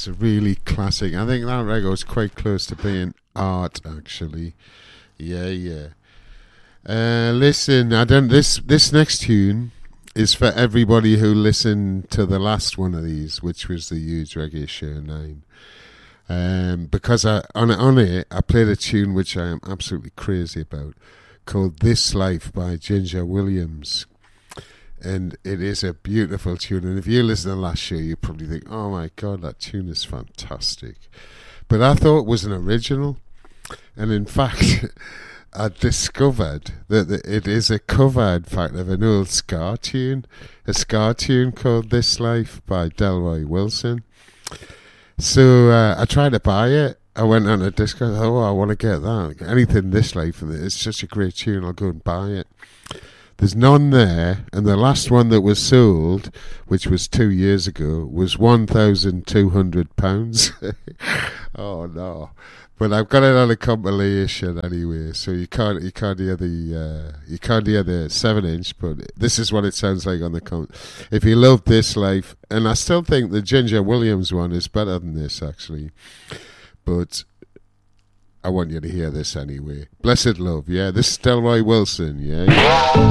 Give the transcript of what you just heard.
It's a really classic. I think that record's quite close to being art, actually. Yeah. Listen, I don't. This next tune is for everybody who listened to the last one of these, which was the Huge Reggae Show 9. Because on it, I played a tune which I am absolutely crazy about, called This Life by Ginger Williams. And it is a beautiful tune. And if you listen to the last show, you probably think, oh my God, that tune is fantastic. But I thought it was an original. And in fact, I discovered that it is a cover, in fact, of an old ska tune. A ska tune called This Life by Delroy Wilson. So I tried to buy it. I went on a disco. I thought, I want to get that. Anything This Life. It's such a great tune. I'll go and buy it. There's none there, and the last one that was sold, which was 2 years ago, was £1,200. Oh no! But I've got it on a compilation anyway, so you can't hear the 7-inch, but this is what it sounds like on the If you love This Life, and I still think the Ginger Williams one is better than this actually, but I want you to hear this anyway. Blessed Love, yeah. This is Delroy Wilson, yeah.